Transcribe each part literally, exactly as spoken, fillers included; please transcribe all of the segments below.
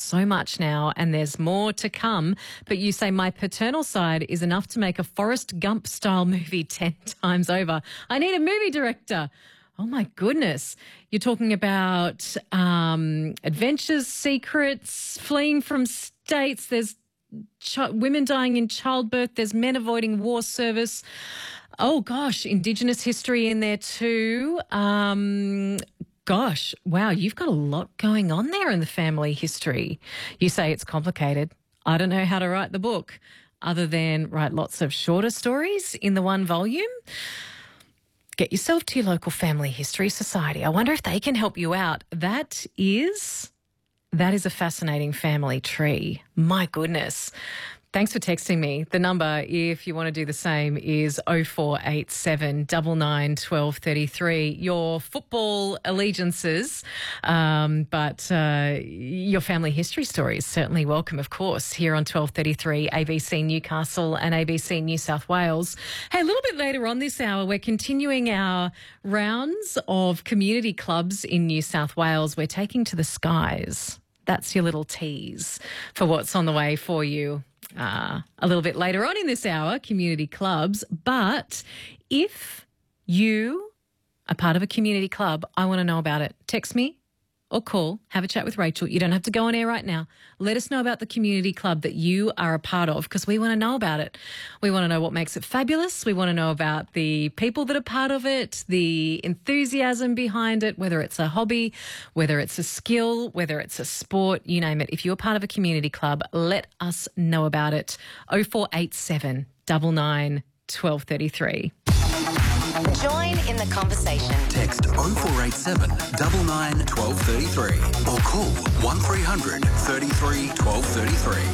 so much now and there's more to come. But you say my paternal side is enough to make a Forrest Gump-style movie ten times over. I need a movie director. Oh, my goodness. You're talking about um, adventures, secrets, fleeing from states. There's ch- women dying in childbirth. There's men avoiding war service. Oh, gosh, Indigenous history in there too. Um, gosh, wow, you've got a lot going on there in the family history. You say it's complicated. I don't know how to write the book other than write lots of shorter stories in the one volume. Get yourself to your local family history society. I wonder if they can help you out. That is, that is a fascinating family tree. My goodness. Thanks for texting me. The number, if you want to do the same, is oh four eight seven, nine nine, one two three three. Your football allegiances, um, but uh, your family history story is certainly welcome, of course, here on twelve thirty-three A B C Newcastle and A B C New South Wales. Hey, a little bit later on this hour, we're continuing our rounds of community clubs in New South Wales. We're taking to the skies. That's your little tease for what's on the way for you. Uh, a little bit later on in this hour, community clubs. But if you are part of a community club, I want to know about it. Text me or call, have a chat with Rachel. You don't have to go on air right now. Let us know about the community club that you are a part of because we want to know about it. We want to know what makes it fabulous. We want to know about the people that are part of it, the enthusiasm behind it, whether it's a hobby, whether it's a skill, whether it's a sport, you name it. If you're part of a community club, let us know about it. oh four eight seven, nine nine, one two three three. Join in the conversation. Text oh four eight seven, nine nine, one two three three or call one three hundred, thirty-three, twelve thirty-three.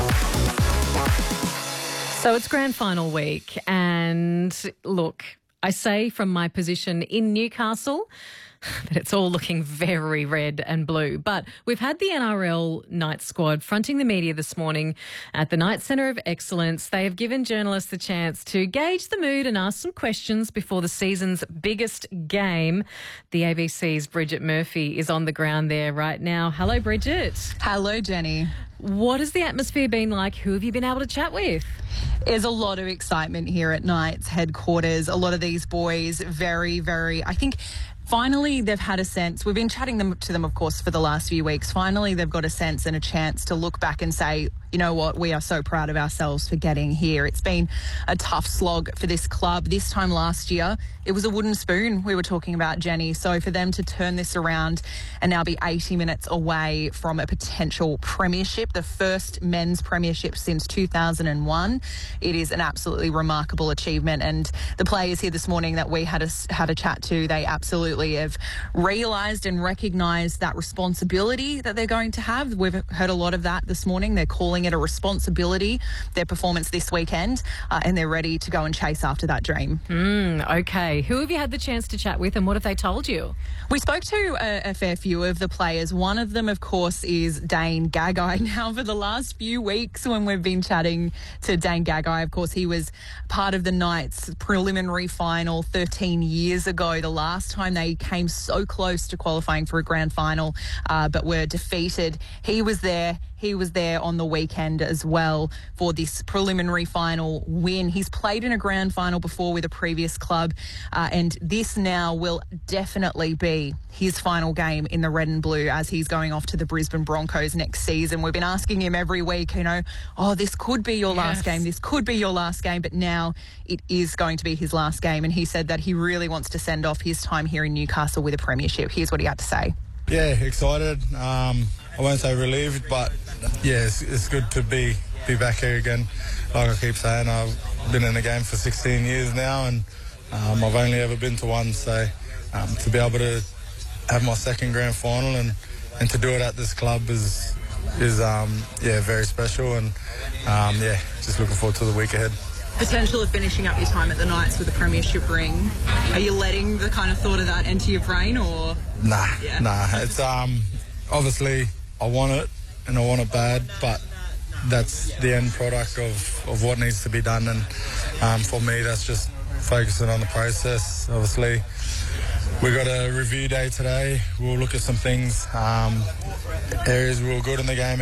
So it's grand final week and look, I say from my position in Newcastle that it's all looking very red and blue. But we've had the N R L night squad fronting the media this morning at the Knight Centre of Excellence. They have given journalists the chance to gauge the mood and ask some questions before the season's biggest game. The A B C's Bridget Murphy is on the ground there right now. Hello, Bridget. Hello, Jenny. What has the atmosphere been like? Who have you been able to chat with? There's a lot of excitement here at Knight's headquarters. A lot of these boys very, very, I think... Finally, they've had a sense. We've been chatting them to them, of course, for the last few weeks. Finally, they've got a sense and a chance to look back and say, you know what, we are so proud of ourselves for getting here. It's been a tough slog for this club. This time last year, it was a wooden spoon we were talking about, Jenny. So for them to turn this around and now be eighty minutes away from a potential premiership, the first men's premiership since two thousand one, it is an absolutely remarkable achievement. And the players here this morning that we had a, had a chat to, they absolutely have realised and recognised that responsibility that they're going to have. We've heard a lot of that this morning. They're calling it a responsibility, their performance this weekend, uh, and they're ready to go and chase after that dream. Mm, okay. Who have you had the chance to chat with and what have they told you? We spoke to a, a fair few of the players. One of them, of course, is Dane Gagai. Now, for the last few weeks when we've been chatting to Dane Gagai, of course, he was part of the Knights preliminary final thirteen years ago, the last time they came so close to qualifying for a grand final, uh, but were defeated. He was there. He was there on the weekend as well for this preliminary final win. He's played in a grand final before with a previous club, uh, and this now will definitely be his final game in the red and blue as he's going off to the Brisbane Broncos next season. We've been asking him every week, you know, oh, this could be your last yes. game, this could be your last game, but now it is going to be his last game. And he said that he really wants to send off his time here in Newcastle with a premiership. Here's what he had to say. Yeah, excited. Um, I won't say relieved, but yeah, it's, it's good to be be back here again. Like I keep saying, I've been in the game for sixteen years now, and um, I've only ever been to one. So um, to be able to have my second grand final and, and to do it at this club is is um, yeah very special, and um, yeah, just looking forward to the week ahead. Potential of finishing up your time at the Knights with a premiership ring. Are you letting the kind of thought of that enter your brain, or? Nah, yeah. nah. It's um, obviously I want it and I want it bad, but that's the end product of, of what needs to be done. And um, for me, that's just focusing on the process. Obviously, we got a review day today. We'll look at some things, um, areas we were good in the game,